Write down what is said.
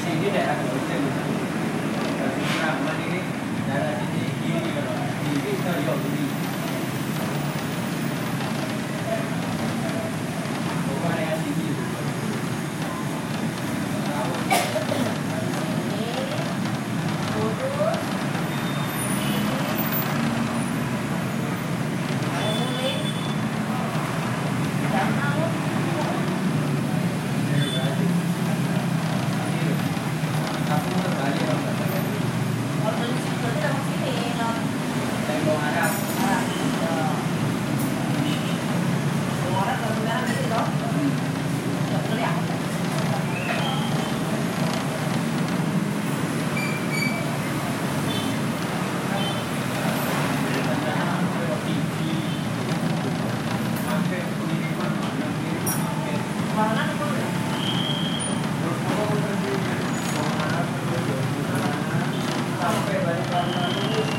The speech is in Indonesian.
sini daerah Indonesia gitu. Raman ini daerah sini kiri kalau kiri kita lihat ini. Bukan yang sini. Sampai balik